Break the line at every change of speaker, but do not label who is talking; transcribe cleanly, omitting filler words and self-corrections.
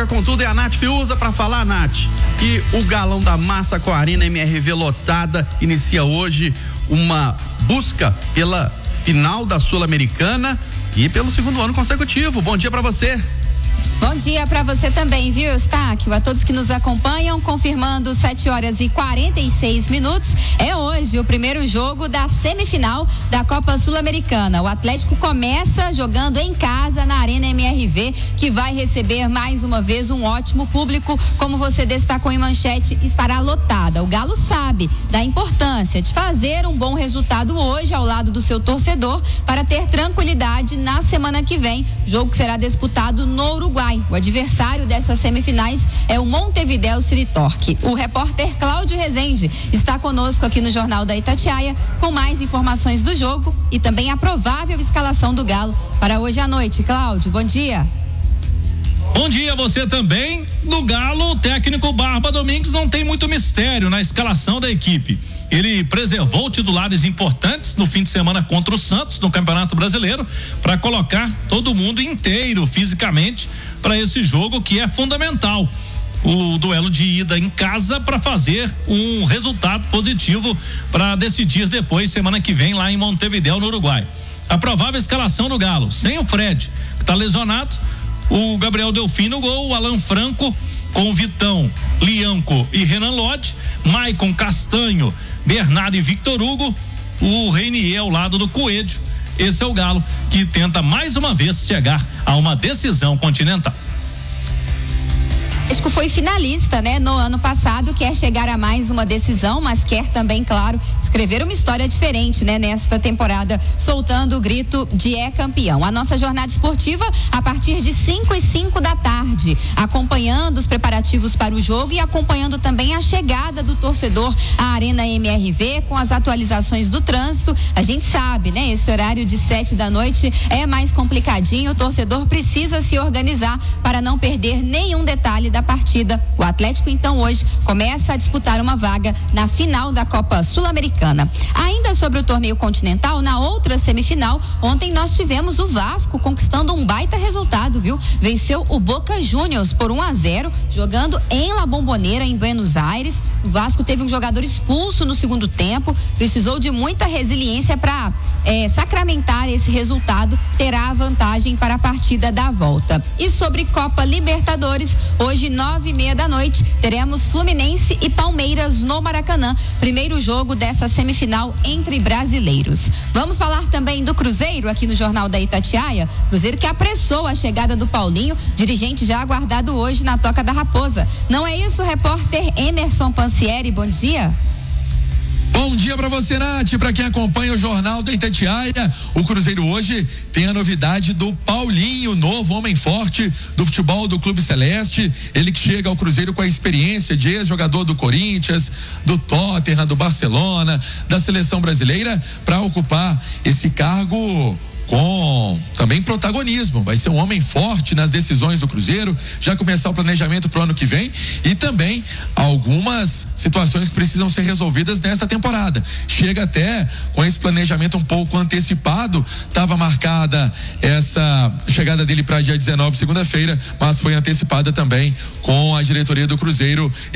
chega com tudo, é a Nath Fiuza para falar, Nath. E o Galão da Massa com a Arena MRV lotada inicia hoje uma busca pela final da Sul-Americana e pelo segundo ano consecutivo. Bom dia para você.
Bom dia para você também, viu, Eustáquio? A todos que nos acompanham, confirmando 7h46. É hoje o primeiro jogo da semifinal da Copa Sul-Americana. O Atlético começa jogando em casa na Arena MRV, que vai receber mais uma vez um ótimo público. Como você destacou em manchete, estará lotada. O Galo sabe da importância de fazer um bom resultado hoje ao lado do seu torcedor para ter tranquilidade na semana que vem. Jogo que será disputado no Uruguai. O adversário dessas semifinais é o Montevideo City Torque. O repórter Cláudio Rezende está conosco aqui no Jornal da Itatiaia com mais informações do jogo e também a provável escalação do Galo para hoje à noite. Cláudio, bom dia.
Bom dia a você também. No Galo, o técnico Barba Domingues não tem muito mistério na escalação da equipe. Ele preservou titulares importantes no fim de semana contra o Santos no Campeonato Brasileiro para colocar todo mundo inteiro fisicamente para esse jogo que é fundamental. O duelo de ida em casa para fazer um resultado positivo para decidir depois, semana que vem, lá em Montevideo, no Uruguai. A provável escalação do Galo, sem o Fred, que está lesionado, o Gabriel Delfim no gol, o Alan Franco com Vitão, Lianco e Renan Lodge, Maicon, Castanho, Bernardo e Victor Hugo, o Reinier ao lado do Coelho. Esse é o Galo que tenta mais uma vez chegar a uma decisão continental.
O Atlético foi finalista, né, no ano passado, quer chegar a mais uma decisão, mas quer também, claro, escrever uma história diferente, né, nesta temporada, soltando o grito de é campeão. A nossa jornada esportiva a partir de 5h05 da tarde, acompanhando os preparativos para o jogo e acompanhando também a chegada do torcedor à Arena MRV com as atualizações do trânsito. A gente sabe, né, esse horário de 7 da noite é mais complicadinho, o torcedor precisa se organizar para não perder nenhum detalhe da partida. O Atlético então hoje começa a disputar uma vaga na final da Copa Sul-Americana. Ainda sobre o torneio continental, na outra semifinal, ontem nós tivemos o Vasco conquistando um baita resultado, viu? Venceu o Boca Juniors por 1-0, jogando em La Bombonera, em Buenos Aires. O Vasco teve um jogador expulso no segundo tempo, precisou de muita resiliência para sacramentar esse resultado, terá a vantagem para a partida da volta. E sobre Copa Libertadores, hoje 9h30 da noite, teremos Fluminense e Palmeiras no Maracanã, primeiro jogo dessa semifinal entre brasileiros. Vamos falar também do Cruzeiro aqui no Jornal da Itatiaia. Cruzeiro que apressou a chegada do Paulinho, dirigente já aguardado hoje na Toca da Raposa. Não é isso, repórter Emerson Pansieri? Bom dia.
Bom dia para você, Nath, para quem acompanha o Jornal da Itatiaia. O Cruzeiro hoje tem a novidade do Paulinho, novo homem forte do futebol do Clube Celeste. Ele que chega ao Cruzeiro com a experiência de ex-jogador do Corinthians, do Tottenham, do Barcelona, da seleção brasileira, para ocupar esse cargo com também protagonismo. Vai ser um homem forte nas decisões do Cruzeiro, já começar o planejamento pro ano que vem e também algumas situações que precisam ser resolvidas nesta temporada. Chega até com esse planejamento um pouco antecipado, estava marcada essa chegada dele para dia 19, segunda-feira, mas foi antecipada também com a diretoria do Cruzeiro